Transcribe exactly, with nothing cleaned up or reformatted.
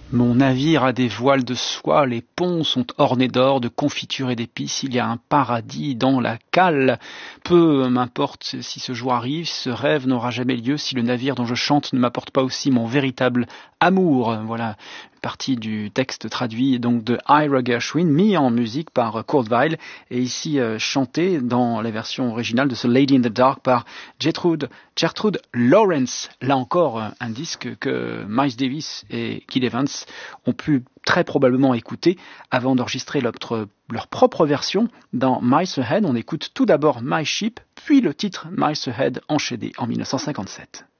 Mon navire a des voiles de soie, les ponts sont ornés d'or, de confitures et d'épices, il y a un paradis dans la cale. Peu m'importe si ce jour arrive, ce rêve n'aura jamais lieu si le navire dont je chante ne m'apporte pas aussi mon véritable amour. Voilà, une partie du texte traduit donc de Ira Gershwin, mis en musique par Kurt Weill, et ici euh, chanté dans la version originale de ce Lady in the Dark par Gertrude, Gertrude Lawrence. Là encore, un disque que Miles Davis et Kid Evans ont pu très probablement écouter avant d'enregistrer leur, leur propre version dans Miles Ahead. On écoute tout d'abord My Ship, puis le titre Miles Ahead enchaîné en dix-neuf cent cinquante-sept.